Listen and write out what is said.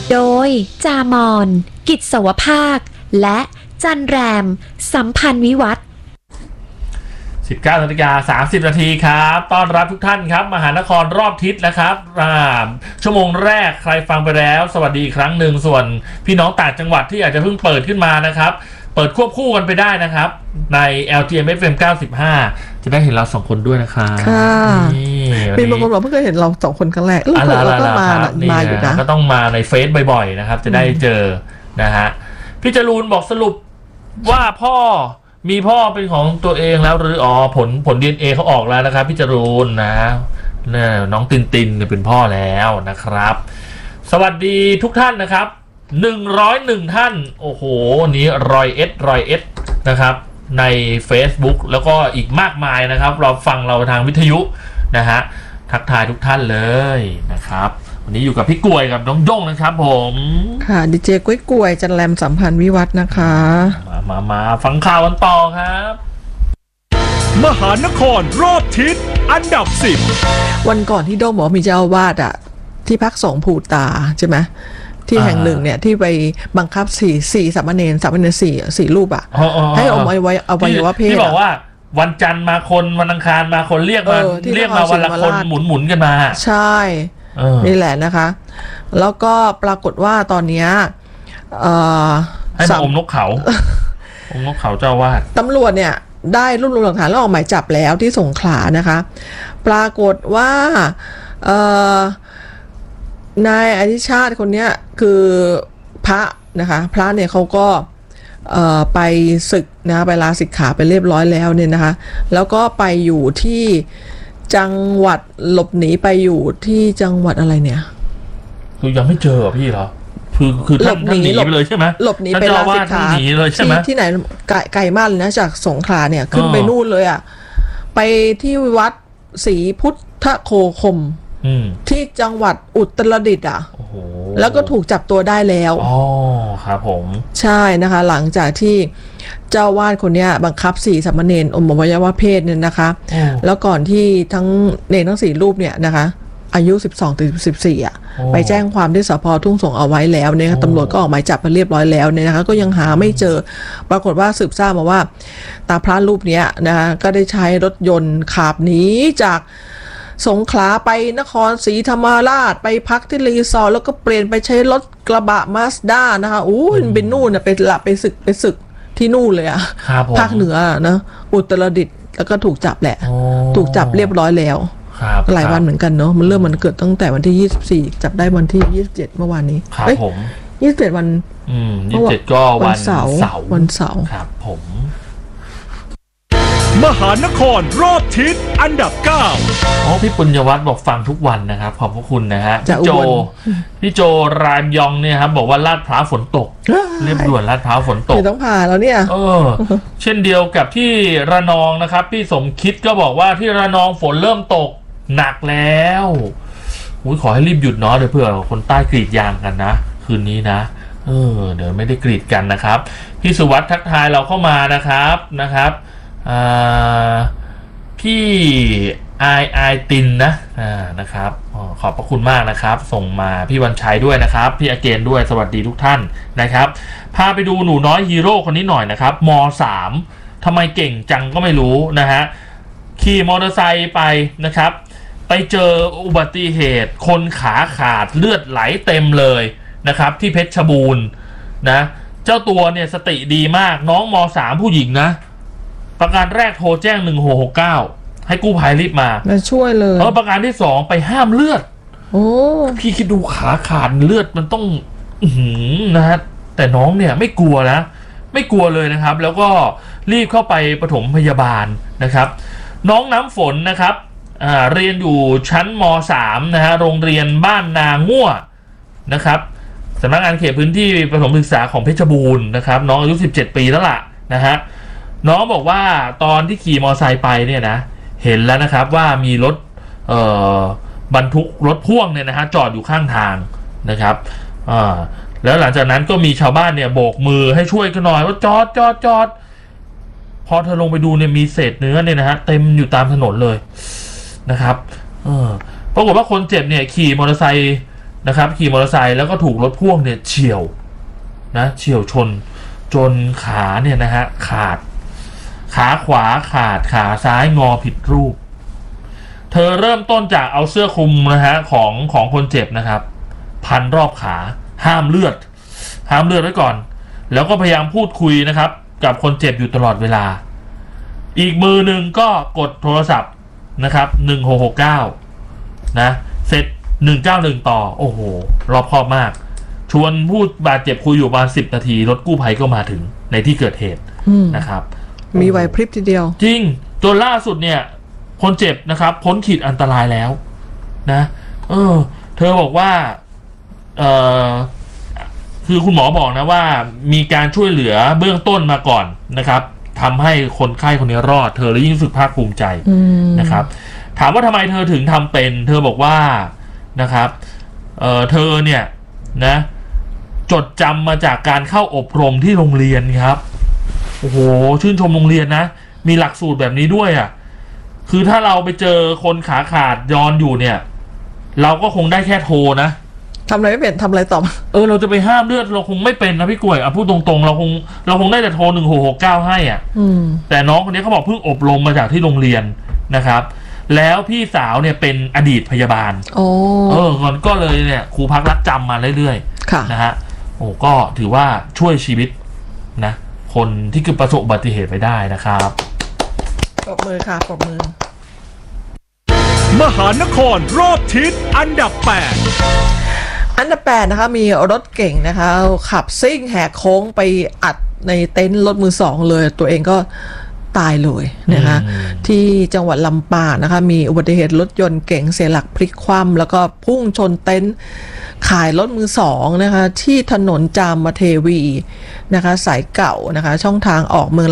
โดยจามอนกิจสวภาคและจันแรมสัมพันธ์วิวัฒน์ 19:30 นาทีครับต้อนรับทุกท่านครับมหานครรอบทิศนะครับชั่วโมงแรกใครฟังไปแล้วสวัสดีอีกครั้งหนึ่งส่วนพี่น้องต่างจังหวัดที่อาจจะเพิ่งเปิดขึ้นมานะครับเปิดควบคู่กันไปได้นะครับใน LTM FM 95จะได้เห็นเราสองคนด้วยนะครับค่ะเป็นบางคนบอกเพิ่งเคยเห็นเราสองคนครั้งแรกแล้วก็มาอยู่นะก็ต้องมาในเฟซบ่อยๆนะครับจะได้เจอนะฮะพี่จรูนบอกสรุปว่าพ่อมีพ่อเป็นของตัวเองแล้วหรือผล DNA เขาออกแล้วนะครับพี่จรูนนะน้องตินเป็นพ่อแล้วนะครับสวัสดีทุกท่านนะครับ101ท่านโอ้โหนี้รอยเอสนะครับใน Facebook แล้วก็อีกมากมายนะครับเราฟังเราทางวิทยุนะฮะทักทายทุกท่านเลยนะครับวันนี้อยู่กับพี่กล้วยกับน้องย่งนะครับผมค่ะดีเจกล้วยจันแรมสัมพันธ์วิวัฒน์นะคะมาฟังข่าวกันต่อครับมหานครรอบทิศอันดับ10 วันก่อนที่โด้งบอกมีเจ้าอาวาสอ่ะที่พักสงฆ์ภูตาใช่ไหมที่แห่งหนึ่งเนี่ยที่ไปบังคับสี่สามเณรสี่รูปอ่ะให้อวัยวะเพศที่บอกว่าวันจันทร์มาคนวันอังคารมาคนเรียกมาวันละคนหมุนกันมาใช่นี่แหละนะคะแล้วก็ปรากฏว่าตอนนี้ให้มาอมนกเขาเจ้าว่าตำรวจเนี่ยได้รวบรวมหลักฐานแล้วออกหมายจับแล้วที่สงขลานะคะปรากฏว่านายอธิชาติคนนี้คือพระนะคะพระเนี่ยเขาก็ไปศึกนะไปลาสิกขาไปเรียบร้อยแล้วเนี่ยนะคะแล้วก็ไปอยู่ที่จังหวัดหลบหนีไปอยู่ที่จังหวัดอะไรเนี่ยคือยังไม่เจอพี่เหรอคือท่านหนีไปเลยใช่ไหมหลบหนีไปลาสิกขาที่ไหนไกลมากเลยนะจากสงขลาเนี่ยขึ้นไปนู่นเลยอ่ะไปที่วัดศรีพุทธโคคมที่จังหวัดอุตรดิตถ์อ่ะแล้วก็ถูกจับตัวได้แล้วอ๋อครับผมใช่นะคะหลังจากที่เจ้าวาดคนนี้บังคับ4สามเณรอมอวัยวะเพศเนี่ยนะคะแล้วก่อนที่ทั้งเนรทั้ง4รูปเนี่ยนะคะอายุ12 ถึง 14อ่ะไปแจ้งความที่สภ.ทุ่งสงเอาไว้แล้วเนี่ยตำรวจก็ออกหมายจับมาเรียบร้อยแล้วเนี่ยนะคะก็ยังหาไม่เจอปรากฏว่าสืบทราบมาว่าตาพระรูปนี้นะคะก็ได้ใช้รถยนต์ขับหนีจากสงขลาไปนครศรีธรรมราชไปพักที่รีสอร์ทแล้วก็เปลี่ยนไปใช้รถกระบะมาสด้านะคะเป็นนู่นนะไปศึกที่นู่นเลยอะภาคเหนือนะอุตรดิตถ์แล้วก็ถูกจับแหละถูกจับเรียบร้อยแล้วหลายวันเหมือนกันเนาะมันเริ่มมันเกิดตั้งแต่วันที่24จับได้วันที่27เมื่อวานนี้ครับผม 27วัน 27ก็วันเสาร์ครับผมมหานครรอบทิศอันดับ9 พี่ปุญญวัฒน์บอกฟังทุกวันนะครับขอบพระคุณนะฮะพี่โจรามยองเนี่ยครับบอกว่าลาดพร้าวฝนตกเรียบด่วนลาดพร้าวฝนตกต้องผ่าแล้วเนี่ยเช่นเดียวกับที่ระนองนะครับพี่สมคิดก็บอกว่าที่ระนองฝนเริ่มตกหนักแล้วขอให้รีบหยุดเนาะเดี๋ยวเผื่อคนใต้กรีดยางกันนะคืนนี้นะเดี๋ยวไม่ได้กรีดกันนะครับพี่สุวัฒน์ทักทายเราเข้ามานะครับพี่ไอตินนะครับขอบพระคุณมากนะครับส่งมาพี่วันชัยด้วยนะครับพี่อเกนด้วยสวัสดีทุกท่านนะครับพาไปดูหนูน้อยฮีโร่คนนี้หน่อยนะครับม.3 ทำไมเก่งจังก็ไม่รู้นะฮะขี่มอเตอร์ไซค์ไปนะครับไปเจออุบัติเหตุคนขาขาดเลือดไหลเต็มเลยนะครับที่เพชรบูรณ์นะเจ้าตัวเนี่ยสติดีมากน้องม.3 ผู้หญิงนะประการแรกโทรแจ้ง1669ให้กู้ภัยรีบมาช่วยเลยประการที่2ไปห้ามเลือดพี่คิดดูขาขาดเลือดมันต้องนะฮะแต่น้องเนี่ยไม่กลัวเลยนะครับแล้วก็รีบเข้าไปปฐมพยาบาลนะครับน้องน้ำฝนนะครับเรียนอยู่ชั้นม.3 นะฮะโรงเรียนบ้านนาง่วนะครับสำนักงานเขตพื้นที่ประถมศึกษาของเพชรบูรณ์นะครับน้องอายุ17 ปีแล้วล่ะนะฮะน้องบอกว่าตอนที่ขี่มอไซค์ไปเนี่ยนะเห็นแล้วนะครับว่ามีรถบรรทุกรถพ่วงเนี่ยนะฮะจอดอยู่ข้างทางนะครับแล้วหลังจากนั้นก็มีชาวบ้านเนี่ยโบกมือให้ช่วยกันหน่อยว่าจอดพอเธอลงไปดูเนี่ยมีเศษเนื้อเนี่ยนะฮะเต็มอยู่ตามถนนเลยนะครับปรากฏว่าคนเจ็บเนี่ยขี่มอเตอร์ไซค์นะครับขี่มอเตอร์ไซค์แล้วก็ถูกรถพ่วงเนี่ยเฉี่ยวชนจนขาเนี่ยนะฮะขาดขาขวาขาดขาซ้ายงอผิดรูปเธอเริ่มต้นจากเอาเสื้อคลุมนะฮะของคนเจ็บนะครับพันรอบขาห้ามเลือดไว้ก่อนแล้วก็พยายามพูดคุยนะครับกับคนเจ็บอยู่ตลอดเวลาอีกมือหนึ่งก็กดโทรศัพท์นะครับ1669นะเสร็จ191ต่อโอ้โหรอบคอบมากชวนผู้บาดเจ็บคุยอยู่ประมาณ10 นาทีรถกู้ภัยก็มาถึงในที่เกิดเหตุนะครับมีไหวพริบทีเดียวจริงจนล่าสุดเนี่ยคนเจ็บนะครับพ้นขีดอันตรายแล้วนะเธอบอกว่าคือคุณหมอบอกนะว่ามีการช่วยเหลือเบื้องต้นมาก่อนนะครับทำให้คนไข้คนนี้รอดเธอเลยยิ่งรู้สึกภาคภูมิใจนะครับถามว่าทำไมเธอถึงทำเป็นเธอบอกว่านะครับเธอเนี่ยนะจดจำมาจากการเข้าอบรมที่โรงเรียนครับโอ้โหชื่นชมโรงเรียนนะมีหลักสูตรแบบนี้ด้วยอ่ะคือถ้าเราไปเจอคนขาขาดยอนอยู่เนี่ยเราก็คงได้แค่โทรนะทำอะไรไม่เป็นทำอะไรต่อเราจะไปห้ามเลือดเราคงไม่เป็นนะพี่กล้วยพูดตรงๆเราคงได้แต่โทร1669ให้อ่ะแต่น้องคนนี้เขาบอกเพิ่งอบรมมาจากที่โรงเรียนนะครับแล้วพี่สาวเนี่ยเป็นอดีตพยาบาลก็เลยเนี่ยครูพักรักจำมาเรื่อยๆนะฮะก็ถือว่าช่วยชีวิตนะคนที่คือประสบอุบัติเหตุไปได้นะครับปรบมือค่ะปรบมือมหานครรอบทิศอันดับ 8 อันดับ 8นะคะมีรถเก่งนะคะขับซิ่งแหกโค้งไปอัดในเต็นท์รถมือสองเลยตัวเองก็ตายเลยนะคะที่จังหวัดลำปางนะคะมีอุบัติเหตุรถยนต์เก๋งเสียหลักพลิกคว่ำแล้วก็พุ่งชนเต็นท์ขายรถมือสองนะคะที่ถนนจามเทวีนะคะสายเก่านะคะช่องทางออกเมือง